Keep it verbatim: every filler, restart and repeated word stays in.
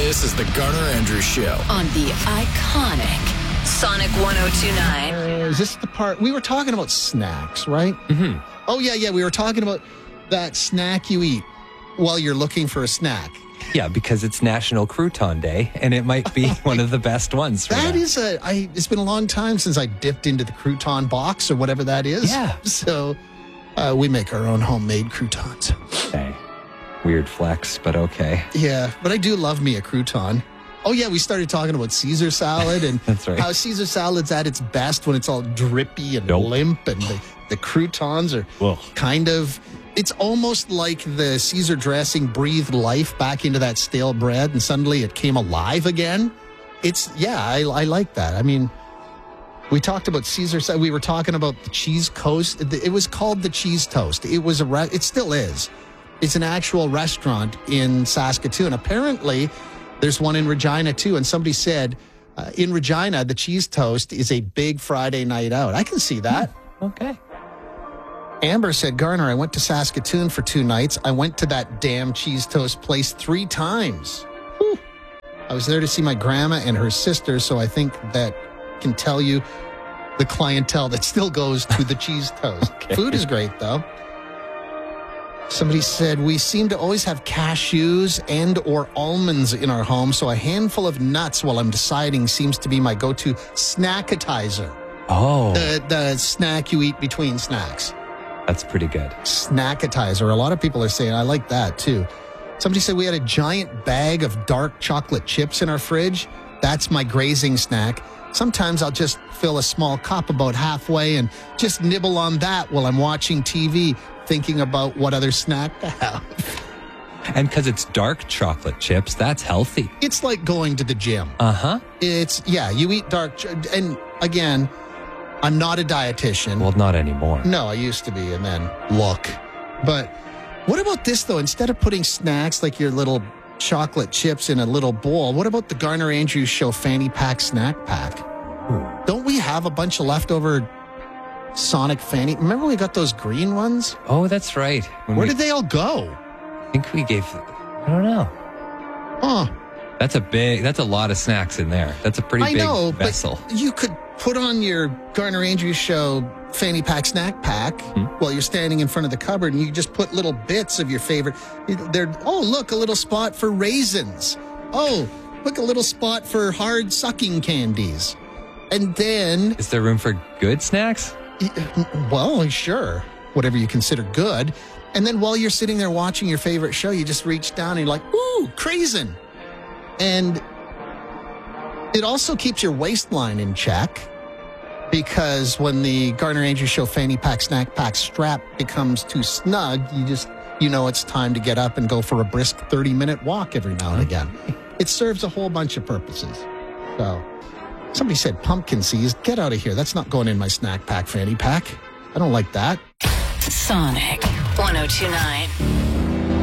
This is the Garner Andrews Show on the iconic Sonic one oh two point nine. Uh, is this the part? We were talking about snacks, right? Mm-hmm. Oh, yeah, yeah. We were talking about that snack you eat while you're looking for a snack. Yeah, because it's National Crouton Day, and it might be one of the best ones for That that. is a, I, it's been a long time since I dipped into the crouton box or whatever that is. Yeah. So uh, we make our own homemade croutons. Okay. Weird flex, but okay. Yeah, but I do love me a crouton. Oh, yeah, we started talking about Caesar salad and That's right. how Caesar salad's at its best when it's all drippy and Nope. limp, and the, the croutons are Ugh. kind of, it's almost like the Caesar dressing breathed life back into that stale bread and suddenly it came alive again. It's, yeah, I, I like that. I mean, we talked about Caesar salad. We were talking about the cheese coast. It was called the Cheese Toast. It was a, re- it still is. It's an actual restaurant in Saskatoon. Apparently, there's one in Regina, too. And somebody said, uh, in Regina, the Cheese Toast is a big Friday night out. I can see that. Okay. Amber said, Garner, I went to Saskatoon for two nights. I went to that damn Cheese Toast place three times. Whew. I was there to see my grandma and her sister, so I think that can tell you the clientele that still goes to the Cheese Toast. Okay. Food is great, though. Somebody said, we seem to always have cashews and or almonds in our home, so a handful of nuts while I'm deciding seems to be my go-to snackatizer. Oh, The, the snack you eat between snacks. that's pretty good. Snackatizer. A lot of people are saying, I like that too. Somebody said we had a giant bag of dark chocolate chips in our fridge. That's my grazing snack. Sometimes I'll just fill a small cup about halfway and just nibble on that while I'm watching T V, thinking about what other snack to have. And because it's dark chocolate chips, that's healthy. It's like going to the gym. Uh-huh. It's, yeah, you eat dark. Ch- and again, I'm not a dietitian. Well, not anymore. No, I used to be, and then look. But what about this, though? Instead of putting snacks like your little chocolate chips in a little bowl, what about the Garner Andrews Show Fanny Pack Snack Pack? Ooh. Don't we have a bunch of leftover Sonic Fanny? Remember we got those green ones? Oh, that's right. When Where we, did they all go? I think we gave, I don't know. Huh. That's a big, that's a lot of snacks in there. That's a pretty I big know, vessel. but you could put on your Garner Andrews Show Fanny Pack Snack Pack Hmm. while you're standing in front of the cupboard, and you just put little bits of your favorite. There, oh, look, a little spot for raisins. Oh, look, a little spot for hard sucking candies. And then, Is there room for good snacks? well, sure, whatever you consider good. And then while you're sitting there watching your favorite show, you just reach down and you're like, ooh, craisin. And it also keeps your waistline in check, because when the Garner Andrews Show Fanny Pack Snack Pack strap becomes too snug, you just, you know, it's time to get up and go for a brisk thirty minute walk every now and again. It serves a whole bunch of purposes. So somebody said pumpkin seeds. Get out of here. That's not going in my snack pack fanny pack. I don't like that. Sonic one oh two point nine.